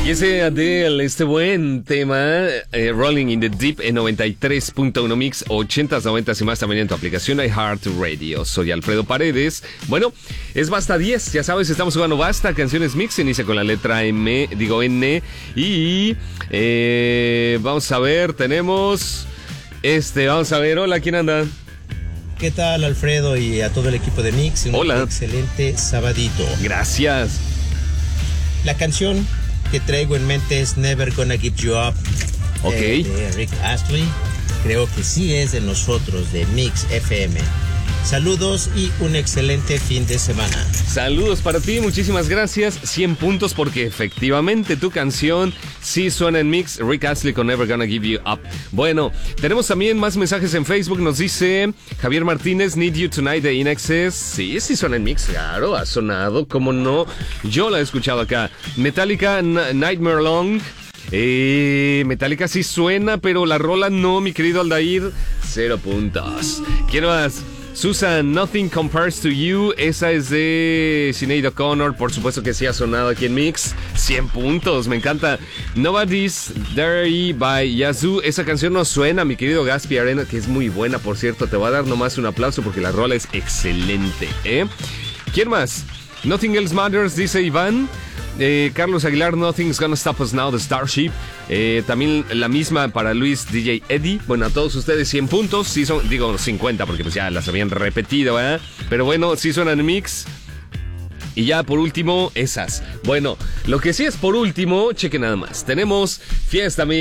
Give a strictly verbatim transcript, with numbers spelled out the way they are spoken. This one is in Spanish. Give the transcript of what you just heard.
Y ese Adele, este buen tema, eh, Rolling in the Deep en noventa y tres punto uno Mix, ochentas, noventas y más también en tu aplicación iHeartRadio. Soy Alfredo Paredes. Bueno, es Basta diez, ya sabes, estamos jugando Basta, canciones Mix, inicia con la letra M, digo N, y eh, vamos a ver, tenemos, este, vamos a ver, hola, ¿quién anda? ¿Qué tal, Alfredo, y a todo el equipo de Mix? Un Hola. excelente sabadito. Gracias. La canción que traigo en mente es Never Gonna Give You Up, Ok. eh, de Rick Astley. Creo que sí es de nosotros, de Mix F M. Saludos y un excelente fin de semana. Saludos para ti, muchísimas gracias. cien puntos porque efectivamente tu canción sí suena en Mix. Rick Astley con Never Gonna Give You Up. Bueno, tenemos también más mensajes en Facebook. Nos dice Javier Martínez, Need You Tonight de In Excess. Sí, sí suena en Mix, claro, ha sonado, cómo no. Yo la he escuchado acá. Metallica, N- Nightmare Long. Eh, Metallica sí suena, pero la rola no, mi querido Aldair. Cero puntos. ¿Quién más? Susan, Nothing Compares to You. Esa es de Sinead O'Connor. Por supuesto que sí ha sonado aquí en Mix. cien puntos, me encanta. Nobody's There by Yazoo. Esa canción no suena, mi querido Gaspi Arena, que es muy buena, por cierto. Te voy a dar nomás un aplauso porque la rola es excelente, ¿eh? ¿Quién más? Nothing Else Matters, dice Iván. Eh, Carlos Aguilar, Nothing's Gonna Stop Us Now, The Starship. Eh, también la misma para Luis D J Eddie. Bueno, a todos ustedes cien puntos. Sí son, digo cincuenta porque pues ya las habían repetido, ¿eh? Pero bueno, sí suenan en Mix. Y ya por último, esas. Bueno, lo que sí es por último, cheque nada más. Tenemos Fiesta Mix.